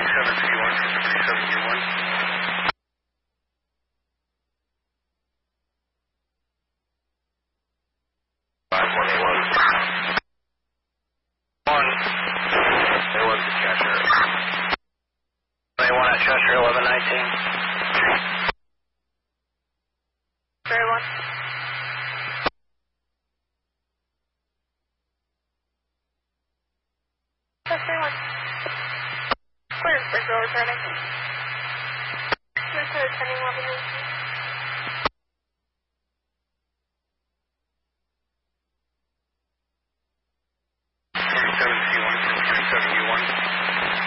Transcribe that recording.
Cheshire 1119. Very well. That's very well. Clear, Bridgeville returning. Clear to attending 1119.